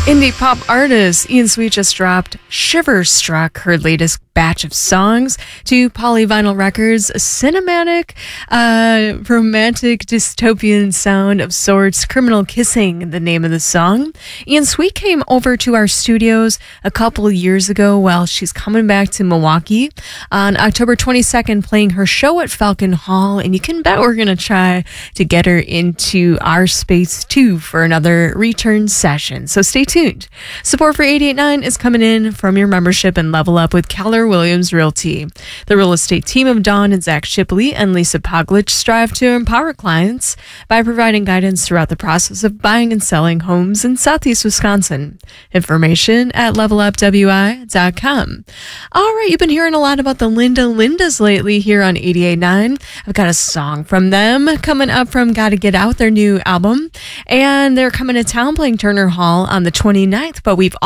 Indie pop artist Ian Sweet just dropped Shiver Struck, her latest batch of songs, to Polyvinyl Records, a cinematic, romantic, dystopian sound of sorts. Criminal Kissing, the name of the song. Ian Sweet came over to our studios a couple of years ago while she's coming back to Milwaukee on October 22nd, playing her show at Falcon Hall, and you can bet we're going to try to get her into our space too for another return session. So stay tuned. Support for 88.9 is coming in from your membership and Level Up with Keller Williams Realty. The real estate team of Dawn and Zach Shipley and Lisa Poglich strive to empower clients by providing guidance throughout the process of buying and selling homes in Southeast Wisconsin. Information at levelupwi.com. All right, you've been hearing a lot about the Lindas lately here on 88.9. I've got a song from them coming up from Gotta Get Out, their new album, and they're coming to town playing Turner Hall on the 29th, but we've